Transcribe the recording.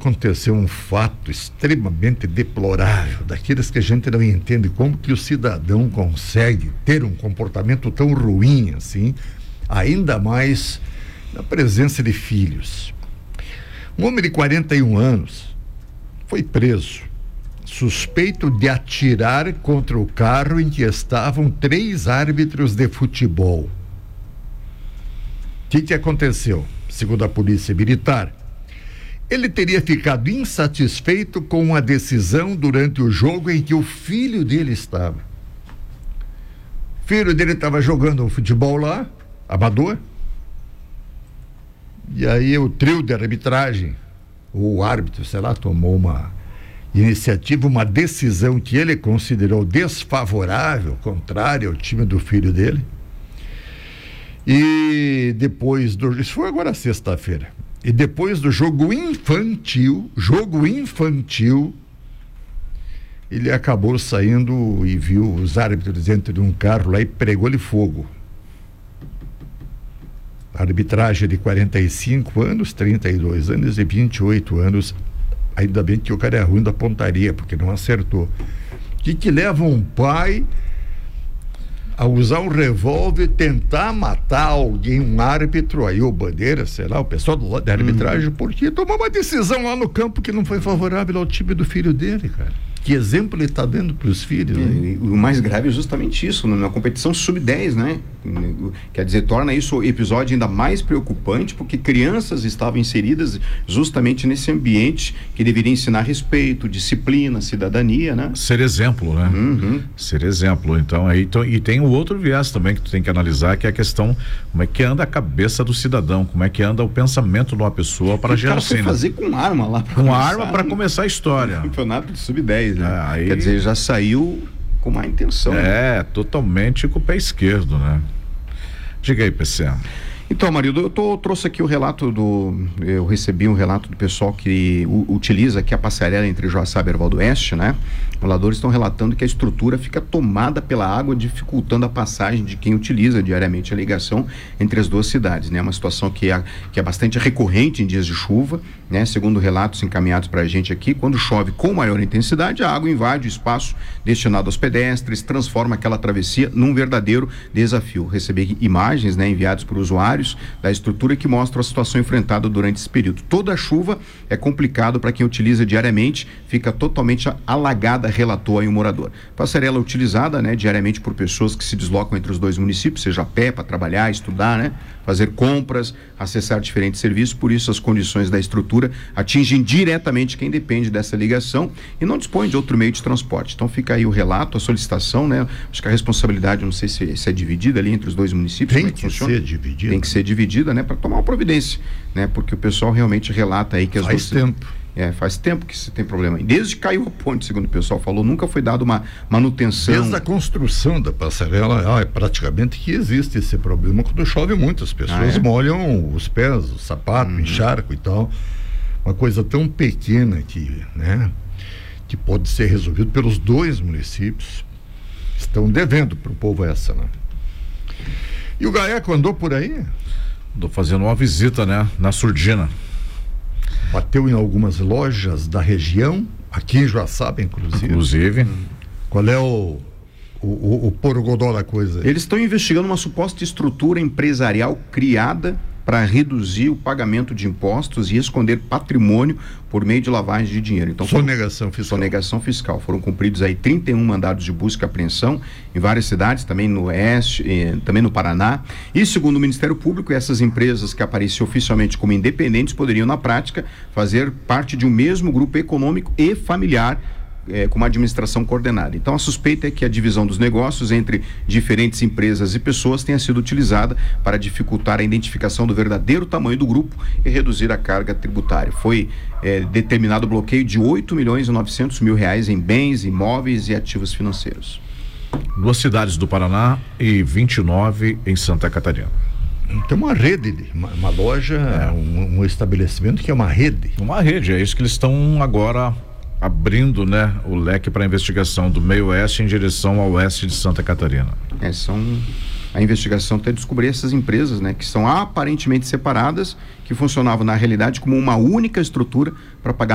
aconteceu um fato extremamente deplorável, daqueles que a gente não entende como que o cidadão consegue ter um comportamento tão ruim assim, ainda mais na presença de filhos. Um homem de 41 anos foi preso, suspeito de atirar contra o carro em que estavam 3 árbitros de futebol. O que aconteceu? Segundo a polícia militar, ele teria ficado insatisfeito com a decisão durante o jogo em que o filho dele estava. O filho dele estava jogando um futebol lá, amador, e aí o trio de arbitragem, o árbitro, sei lá, tomou uma iniciativa, uma decisão que ele considerou desfavorável, contrária ao time do filho dele. E depois do... Isso foi agora sexta-feira. E depois do jogo infantil, ele acabou saindo e viu os árbitros dentro de um carro lá e pregou-lhe fogo. A arbitragem de 45 anos, 32 anos e 28 anos. Ainda bem que o cara é ruim da pontaria, porque não acertou. O que leva um pai a usar um revólver, tentar matar alguém, um árbitro, aí o Bandeira, sei lá, o pessoal da arbitragem, porque tomou uma decisão lá no campo que não foi favorável ao time do filho dele, cara. Que exemplo ele está dando para os filhos, né? O mais grave é justamente isso, na competição sub-10, né? Quer dizer, torna isso o episódio ainda mais preocupante, porque crianças estavam inseridas justamente nesse ambiente que deveria ensinar respeito, disciplina, cidadania, né? Ser exemplo, né? Ser exemplo. Então, aí, e tem o outro viés também que tu tem que analisar, que é a questão, como é que anda a cabeça do cidadão, como é que anda o pensamento de uma pessoa para gerar cena. Fazer com arma lá. Com arma para começar a história. Campeonato de sub-10, né? Aí, quer dizer, já saiu com má intenção. É, né? Totalmente com o pé esquerdo, né? Diga aí, PC. Então, marido, eu trouxe aqui o relato eu recebi um relato do pessoal que utiliza aqui a passarela entre Joaçaba e Erval Oeste, né? Moradores estão relatando que a estrutura fica tomada pela água, dificultando a passagem de quem utiliza diariamente a ligação entre as duas cidades, né? Uma situação que é bastante recorrente em dias de chuva, né? Segundo relatos encaminhados para a gente aqui, quando chove com maior intensidade, a água invade o espaço destinado aos pedestres, transforma aquela travessia num verdadeiro desafio. Recebi imagens, né, enviadas por usuários da estrutura que mostram a situação enfrentada durante esse período. Toda a chuva é complicado para quem utiliza diariamente, fica totalmente alagada, relatou aí um morador. Passarela utilizada, né, diariamente por pessoas que se deslocam entre os dois municípios, seja a pé, para trabalhar, estudar, né, fazer compras, acessar diferentes serviços. Por isso as condições da estrutura atingem diretamente quem depende dessa ligação e não dispõe de outro meio de transporte. Então fica aí o relato, a solicitação, né? Acho que a responsabilidade, não sei se é dividida ali entre os dois municípios. Tem que ser dividida. Tem que ser dividida, né? Para tomar uma providência, né? Porque o pessoal realmente relata aí que as duas... tempo. Faz tempo que se tem problema. Desde que caiu a ponte, segundo o pessoal falou, nunca foi dada uma manutenção. Desde a construção da passarela, praticamente que existe esse problema. Quando chove muito, as pessoas molham os pés, o sapato, o encharco e tal. Uma coisa tão pequena que, né, que pode ser resolvido pelos dois municípios. Estão devendo para o povo essa, né? E o Gaeco andou por aí? Andou fazendo uma visita, né, na Surdina. Bateu em algumas lojas da região, aqui em Joaçaba, inclusive. Qual é o porogodó da coisa? Eles estão investigando uma suposta estrutura empresarial criada para reduzir o pagamento de impostos e esconder patrimônio por meio de lavagem de dinheiro. Então, sonegação fiscal. Sonegação fiscal. Foram cumpridos aí 31 mandados de busca e apreensão em várias cidades, também no Oeste, também no Paraná. E segundo o Ministério Público, essas empresas que apareciam oficialmente como independentes poderiam, na prática, fazer parte de um mesmo grupo econômico e familiar, com uma administração coordenada. Então a suspeita é que a divisão dos negócios entre diferentes empresas e pessoas tenha sido utilizada para dificultar a identificação do verdadeiro tamanho do grupo e reduzir a carga tributária. Foi determinado o bloqueio de R$8.900.000 em bens, imóveis e ativos financeiros. 2 cidades do Paraná e 29 em Santa Catarina. Tem uma rede, uma loja, um estabelecimento que é uma rede. Uma rede, é isso que eles estão agora abrindo, né, o leque para a investigação do meio oeste em direção ao oeste de Santa Catarina. A investigação até descobrir essas empresas, né, que são aparentemente separadas, que funcionavam na realidade como uma única estrutura para pagar